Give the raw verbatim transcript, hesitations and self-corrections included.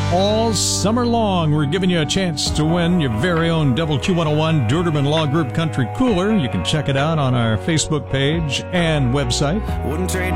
All summer long, we're giving you a chance to win your very own W Q one oh one Durderman Law Group Country Cooler. You can check it out on our Facebook page and website. Wouldn't trade